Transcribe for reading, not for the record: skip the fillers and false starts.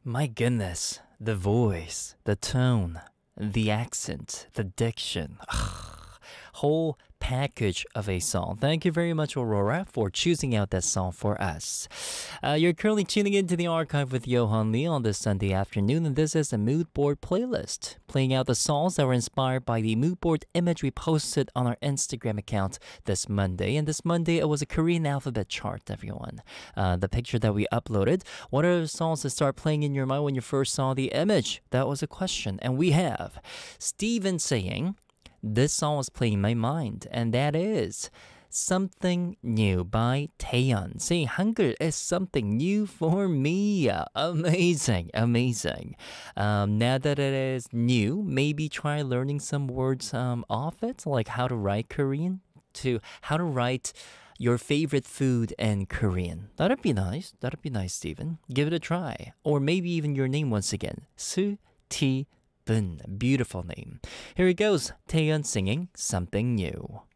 My goodness, the voice, the tone, the accent, the diction. Whole package of a song. Thank you very much, Aurora, for choosing out that song for us. You're currently tuning into the archive with Johan Lee on this Sunday afternoon, and this is a mood board playlist, playing out the songs that were inspired by the mood board image we posted on our Instagram account this Monday. And this Monday, it was a Korean alphabet chart, everyone. The picture that we uploaded. What are the songs that start playing in your mind when you first saw the image? That was a question. And we have Steven saying, this song was playing in my mind, and that is Something New by Taeyeon. Saying Hangul is something new for me. Amazing, amazing. Now that it is new, maybe try learning some words off it, like how to write Korean, to how to write your favorite food in Korean. That'd be nice. That'd be nice, Steven. Give it a try. Or maybe even your name once again. Su-Ti Bun. Beautiful name. Here it goes. Taeyeon singing Something New.